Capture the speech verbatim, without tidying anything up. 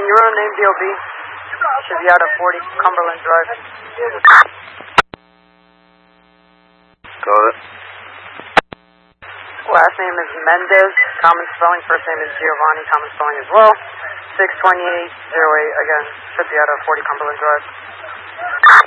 your own name, D O B. Should be out of forty Cumberland Drive. Got it. Last name is Mendez, common spelling. First name is Giovanni, common spelling as well. six twenty-eight oh eight, again, should be out of forty Cumberland Drive.